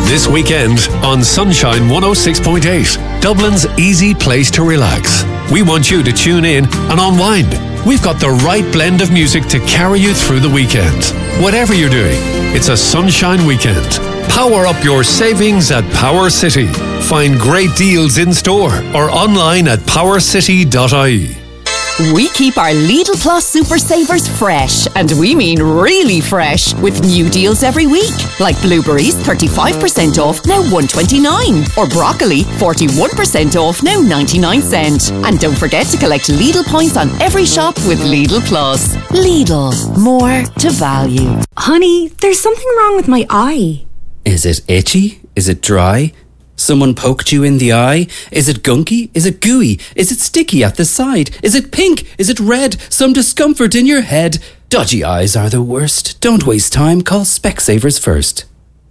This weekend on Sunshine 106.8, Dublin's easy place to relax. We want you to tune in and unwind. We've got the right blend of music to carry you through the weekend. Whatever you're doing, it's a sunshine weekend. Power up your savings at Power City. Find great deals in store or online at powercity.ie. We keep our Lidl Plus Super Savers fresh, and we mean really fresh, with new deals every week. Like blueberries, 35% off, now $1.29. Or broccoli, 41% off, now 99 cents. And don't forget to collect Lidl points on every shop with Lidl Plus. Lidl, more to value. Honey, there's something wrong with my eye. Is it itchy? Is it dry? Someone poked you in the eye? Is it gunky? Is it gooey? Is it sticky at the side? Is it pink? Is it red? Some discomfort in your head? Dodgy eyes are the worst. Don't waste time. Call Specsavers first.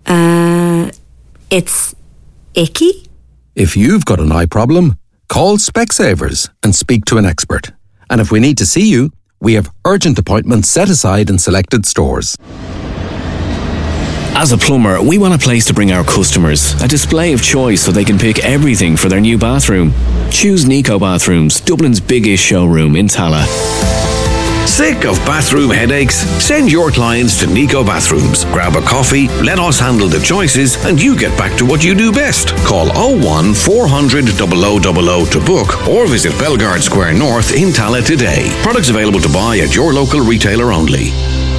It's icky? If you've got an eye problem, call Specsavers and speak to an expert. And if we need to see you, we have urgent appointments set aside in selected stores. As a plumber, we want a place to bring our customers, a display of choice so they can pick everything for their new bathroom. Choose Nico Bathrooms, Dublin's biggest showroom in Tala. Sick of bathroom headaches? Send your clients to Nico Bathrooms. Grab a coffee, let us handle the choices, and you get back to what you do best. Call 01 400 0000 to book or visit Bellegarde Square North in Tala today. Products available to buy at your local retailer only.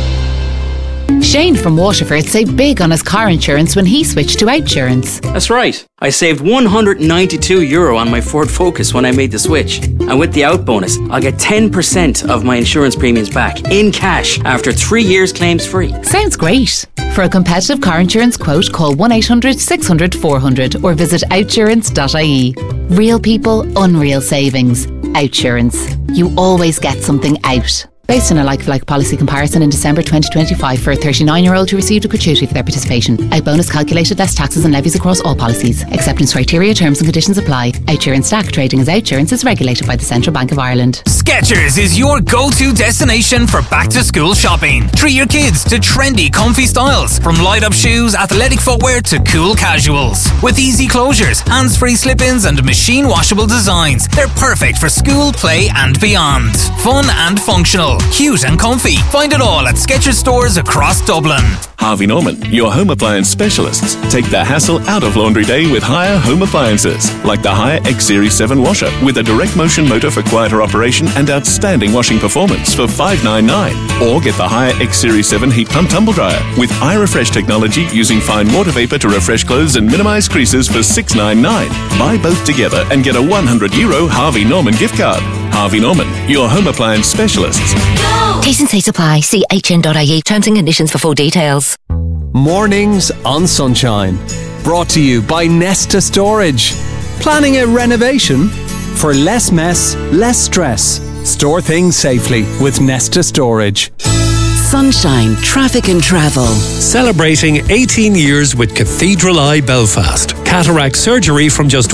Shane from Waterford saved big on his car insurance when he switched to Outsurance. That's right. I saved €192 on my Ford Focus when I made the switch. And with the Out bonus, I'll get 10% of my insurance premiums back in cash after 3 years claims free. Sounds great. For a competitive car insurance quote, call 1-800-600-400 or visit outsurance.ie. Real people, unreal savings. Outsurance. You always get something out. Based on a like-for-like policy comparison in December 2025 for a 39-year-old who received a gratuity for their participation. Out bonus calculated less taxes and levies across all policies. Acceptance criteria, terms and conditions apply. Outsurance Stack trading as Outsurance is regulated by the Central Bank of Ireland. Skechers is your go-to destination for back-to-school shopping. Treat your kids to trendy, comfy styles, from light-up shoes, athletic footwear to cool casuals. With easy closures, hands-free slip-ins and machine-washable designs, they're perfect for school, play and beyond. Fun and functional. Cute and comfy. Find it all at Skechers stores across Dublin. Harvey Norman, your home appliance specialists. Take the hassle out of laundry day with Haier home appliances, like the Haier X Series 7 washer with a direct motion motor for quieter operation and outstanding washing performance for $599. Or get the Haier X Series 7 heat pump tumble dryer with iRefresh technology using fine water vapor to refresh clothes and minimize creases for $699. Buy both together and get a €100 Harvey Norman gift card. Harvey Norman, your home appliance specialists. T's and C's apply. See hn.ie. Terms and conditions for full details. Mornings on Sunshine. Brought to you by Nesta Storage. Planning a renovation? For less mess, less stress. Store things safely with Nesta Storage. Sunshine Traffic and Travel. Celebrating 18 years with Cathedral Eye Belfast. Cataract surgery from just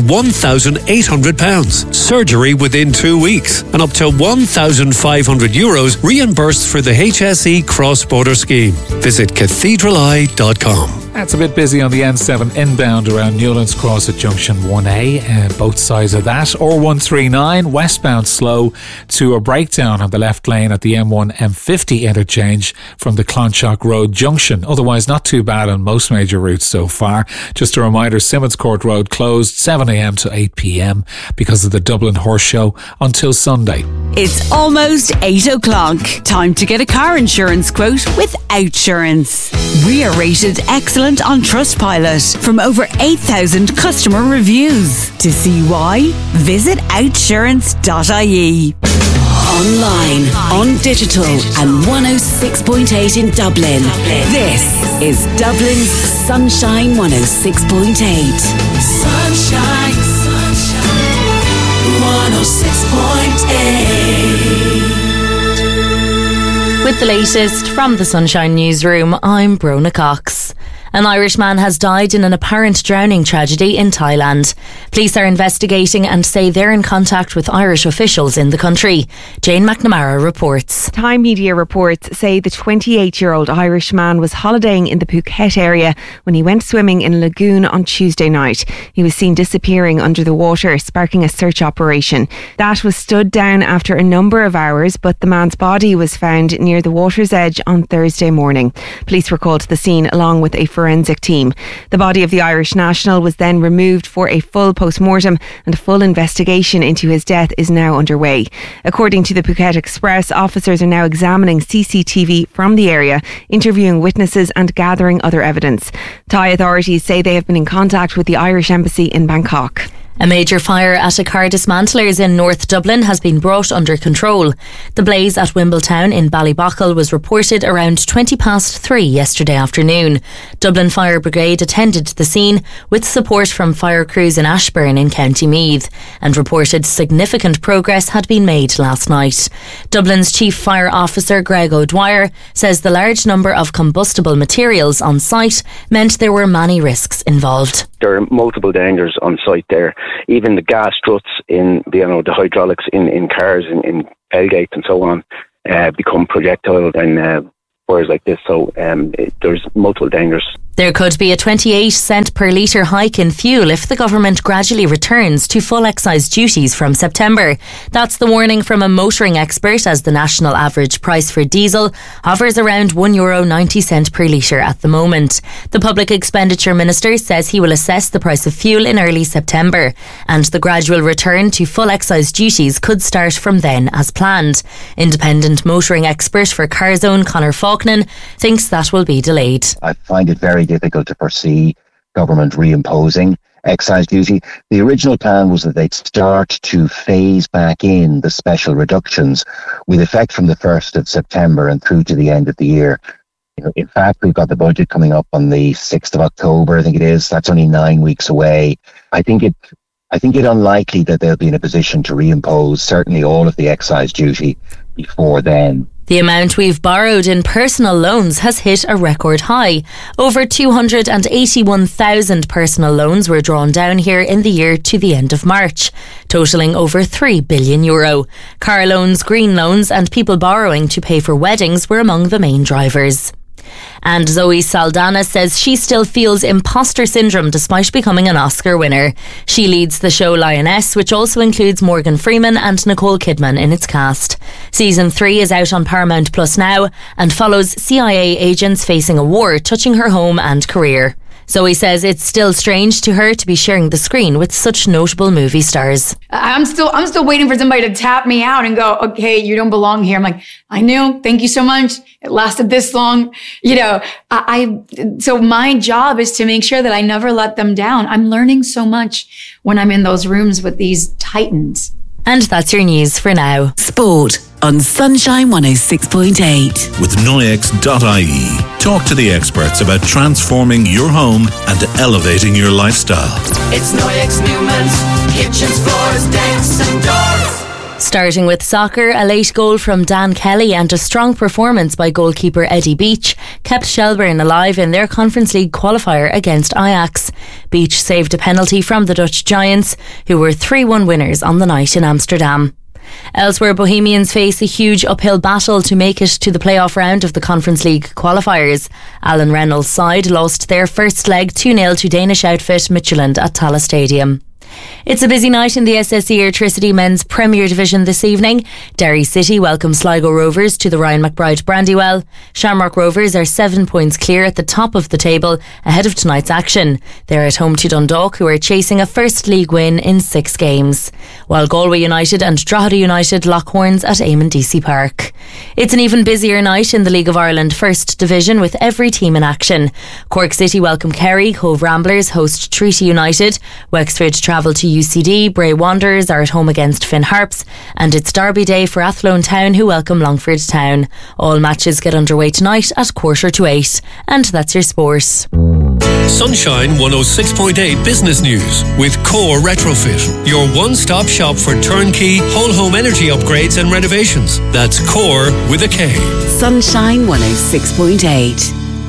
£1,800. Surgery within 2 weeks. And up to €1,500 reimbursed for the HSE cross-border scheme. Visit cathedraleye.com. It's a bit busy on the N7 inbound around Newlands Cross at Junction 1A, both sides of that. Or 139 westbound slow to a breakdown on the left lane at the M1 M50 interchange from the Clonshock Road junction. Otherwise not too bad on most major routes so far. Just a reminder, Simmons Court Road closed 7am to 8pm because of the Dublin Horse Show until Sunday. It's almost 8 o'clock. Time to get a car insurance quote with Outsurance. We are rated excellent on Trustpilot from over 8,000 customer reviews. To see why, visit outsurance.ie. Online, on digital and 106.8 in Dublin. This is Dublin's Sunshine 106.8. Sunshine, sunshine, 106.8. With the latest from the Sunshine Newsroom, I'm Brona Cox. An Irish man has died in an apparent drowning tragedy in Thailand. Police are investigating and say they're in contact with Irish officials in the country. Jane McNamara reports. Thai media reports say the 28-year-old Irish man was holidaying in the Phuket area when he went swimming in a lagoon on Tuesday night. He was seen disappearing under the water, sparking a search operation. That was stood down after a number of hours, but the man's body was found near the water's edge on Thursday morning. Police were called to the scene along with a forensic team. The body of the Irish national was then removed for a full post-mortem, and a full investigation into his death is now underway. According to the Phuket Express, officers are now examining CCTV from the area, interviewing witnesses and gathering other evidence. Thai authorities say they have been in contact with the Irish Embassy in Bangkok. A major fire at a car dismantlers in North Dublin has been brought under control. The blaze at Wimbletown in Ballybockle was reported around 3:20 yesterday afternoon. Dublin Fire Brigade attended the scene with support from fire crews in Ashbourne in County Meath and reported significant progress had been made last night. Dublin's Chief Fire Officer Greg O'Dwyer says the large number of combustible materials on site meant there were many risks involved. There are multiple dangers on site there. Even the gas struts in the hydraulics in cars, in tailgates and so on, become projectile and fires like this. So there's multiple dangers. There could be a 28 cent per litre hike in fuel if the government gradually returns to full excise duties from September. That's the warning from a motoring expert, as the national average price for diesel hovers around €1.90 per litre at the moment. The Public Expenditure Minister says he will assess the price of fuel in early September, and the gradual return to full excise duties could start from then as planned. Independent motoring expert for CarZone Conor Faulkner thinks that will be delayed. I find it very difficult to foresee government reimposing excise duty. The original plan was that they'd start to phase back in the special reductions with effect from the 1st of September and through to the end of the year. In fact, we've got the budget coming up on the 6th of October, I think it is. That's only 9 weeks away. I think it unlikely that they'll be in a position to reimpose certainly all of the excise duty before then. The amount we've borrowed in personal loans has hit a record high. Over 281,000 personal loans were drawn down here in the year to the end of March, totalling over €3 billion. Car loans, green loans and people borrowing to pay for weddings were among the main drivers. And Zoe Saldana says she still feels imposter syndrome despite becoming an Oscar winner. She leads the show Lioness, which also includes Morgan Freeman and Nicole Kidman in its cast. Season 3 is out on Paramount Plus now and follows CIA agents facing a war touching her home and career. Zoe says it's still strange to her to be sharing the screen with such notable movie stars. I'm still waiting for somebody to tap me out and go, okay, you don't belong here. I'm like, I knew, thank you so much. It lasted this long. So my job is to make sure that I never let them down. I'm learning so much when I'm in those rooms with these titans. And that's your news for now. Sport on Sunshine 106.8. With Noyex.ie. Talk to the experts about transforming your home and elevating your lifestyle. It's Noyex Newman's kitchens, floors, decks and doors. Starting with soccer, a late goal from Dan Kelly and a strong performance by goalkeeper Eddie Beach kept Shelbourne alive in their Conference League qualifier against Ajax. Beach saved a penalty from the Dutch Giants, who were 3-1 winners on the night in Amsterdam. Elsewhere, Bohemians face a huge uphill battle to make it to the playoff round of the Conference League qualifiers. Alan Reynolds' side lost their first leg 2-0 to Danish outfit Midtjylland at Tallaght Stadium. It's a busy night in the SSE Airtricity Men's Premier Division this evening. Derry City welcome Sligo Rovers to the Ryan McBride Brandywell. Shamrock Rovers are 7 points clear at the top of the table ahead of tonight's action. They're at home to Dundalk, who are chasing a first league win in 6 games. While Galway United and Drogheda United lock horns at Eamon DC Park. It's an even busier night in the League of Ireland First Division with every team in action. Cork City welcome Kerry, Cove Ramblers host Treaty United, Wexford travel to UCD, Bray Wanderers are at home against Finn Harps, and it's Derby Day for Athlone Town, who welcome Longford Town. All matches get underway tonight at 7:45. And that's your sport. Sunshine 106.8 Business News with Core Retrofit, your one-stop shop for turnkey whole home energy upgrades and renovations. That's Core with a K. Sunshine 106.8.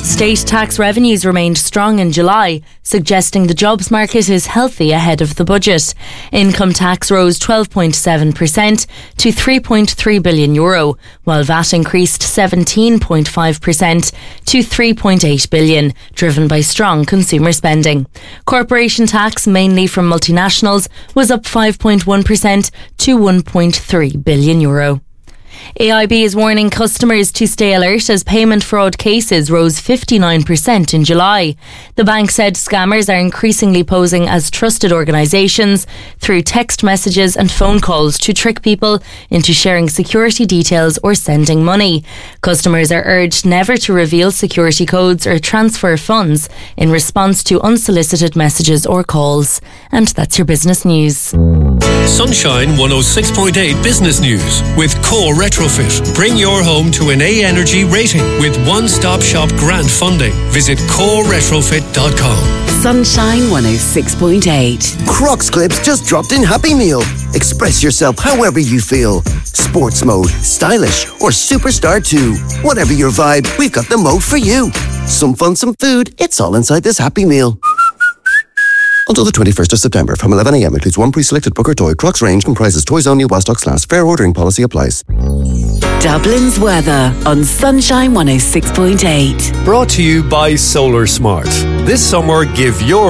State tax revenues remained strong in July, suggesting the jobs market is healthy ahead of the budget. Income tax rose 12.7% to €3.3 billion, while VAT increased 17.5% to €3.8 billion, driven by strong consumer spending. Corporation tax, mainly from multinationals, was up 5.1% to €1.3 billion. AIB is warning customers to stay alert as payment fraud cases rose 59% in July. The bank said scammers are increasingly posing as trusted organisations through text messages and phone calls to trick people into sharing security details or sending money. Customers are urged never to reveal security codes or transfer funds in response to unsolicited messages or calls. And that's your business news. Sunshine 106.8 Business News with Core Retrofit. Bring your home to an A Energy rating with one-stop shop grant funding. Visit coreretrofit.com. Sunshine 106.8. Crocs clips just dropped in Happy Meal. Express yourself however you feel. Sports mode, stylish, or superstar too. Whatever your vibe, we've got the mode for you. Some fun, some food, it's all inside this Happy Meal. Until the 21st of September, from 11 a.m. includes one pre-selected book or toy. Crocs range comprises toys only while stocks last. Fair ordering policy applies. Dublin's weather on Sunshine 106.8. Brought to you by Solar Smart. This summer, give your